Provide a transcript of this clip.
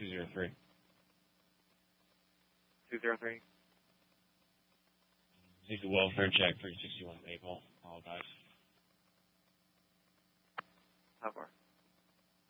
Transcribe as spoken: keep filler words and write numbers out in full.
two zero three. two zero three. Take the welfare check, three sixty-one Maple. Apologize.